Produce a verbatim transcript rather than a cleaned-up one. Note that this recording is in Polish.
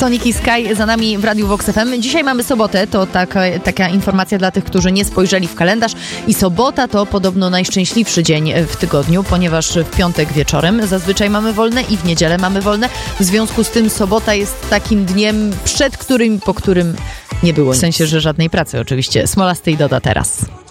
Sonic i Sky za nami w Radiu Vox F M. Dzisiaj mamy sobotę, to taka, taka informacja dla tych, którzy nie spojrzeli w kalendarz. I sobota to podobno najszczęśliwszy dzień w tygodniu, ponieważ w piątek wieczorem zazwyczaj mamy wolne i w niedzielę mamy wolne. W związku z tym sobota jest takim dniem, przed którym, po którym nie było. W sensie, że żadnej pracy oczywiście. Smolasty i Doda teraz.